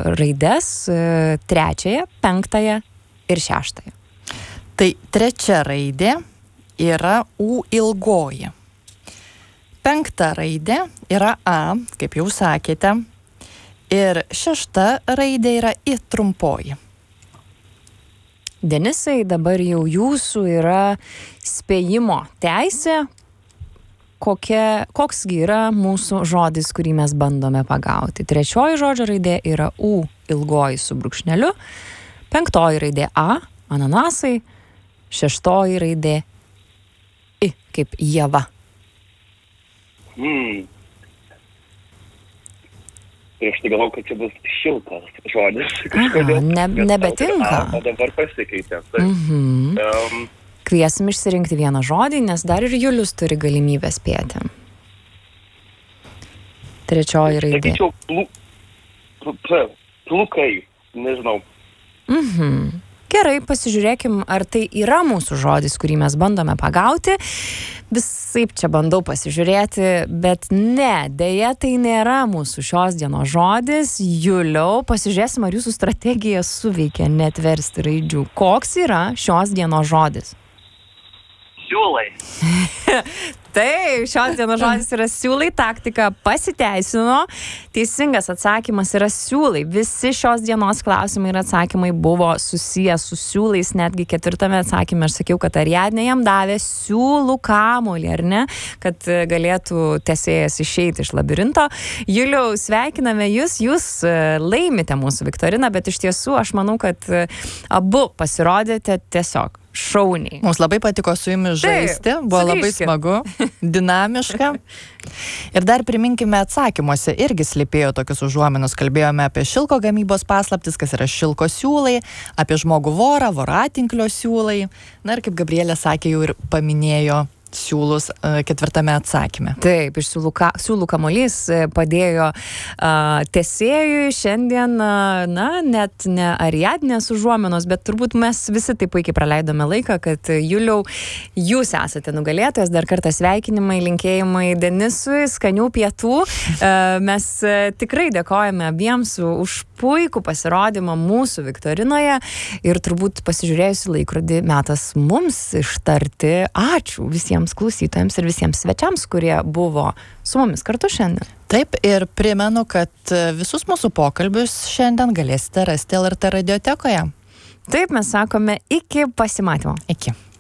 raides, 3, 5 ir 6. Tai 3 raidė yra U ilgoji. 5 raidė yra A, kaip jau sakėte. Ir 6 raidė yra I trumpoji. Denisai, dabar jau jūsų yra spėjimo teisė. Koksgi yra mūsų žodis, kurį mes bandome pagauti. 3 žodžio raidė yra U ilgoji su brūkšneliu, 5 raidė A, ananasai, 6 raidė I, kaip ieva. Prieš tai galvau, kad čia bus šiltas žodis. Nebetinka. O dabar pasikeitė. Kviesim išsirinkti vieną žodį, nes dar ir Julius turi galimybę spėti. 3 raidė. Sakyčiau, plukai, nežinau. Gerai, pasižiūrėkim, ar tai yra mūsų žodis, kurį mes bandome pagauti. Visaip čia bandau pasižiūrėti, bet ne, deja, tai nėra mūsų šios dienos žodis. Juliau, pasižiūrėsim, ar jūsų strategija suveikia netversti raidžių. Koks yra šios dienos žodis? Siūlai. Taip, šios dienos žodis yra siūlai, taktika pasiteisino. Teisingas atsakymas yra siūlai. Visi šios dienos klausimai ir atsakymai buvo susijęs su siūlais. Netgi 4 atsakyme aš sakiau, kad Ariadnė jam davė siūlų kamuolį, ar ne? Kad galėtų tęsėjas išeiti iš labirinto. Juliau, sveikiname jūs laimite mūsų viktoriną, bet iš tiesų aš manau, kad abu pasirodėte tiesiog šauniai. Mums labai patiko su jumis žaisti, buvo labai smagu, dinamiška. Ir dar priminkime atsakymuose, irgi slypėjo tokius užuominus, kalbėjome apie šilko gamybos paslaptis, kas yra šilko siūlai, apie žmogų vorą, voratinklio siūlai. Na ir kaip Gabrielė sakė, jau ir paminėjo siūlus 4 atsakyme. Taip, iš siūlų kamuolys padėjo tęsėjui šiandien, net ne Ariadnės užuominos, bet turbūt mes visi taip puikiai praleidome laiką, kad Juliau, jūs esate nugalėtojas, dar kartą sveikinimai, linkėjimai Denisui, skanių pietų. Mes tikrai dėkojame abiems už puikų pasirodymą mūsų viktorinoje ir turbūt pasižiūrėjus į laikrodį metas mums ištarti ačiū visiems klausytojams ir visiems svečiams, kurie buvo su mumis kartu šiandien. Taip, ir primenu, kad visus mūsų pokalbius šiandien galėsite rasti LRT radiotekoje. Taip, mes sakome iki pasimatymo. Iki.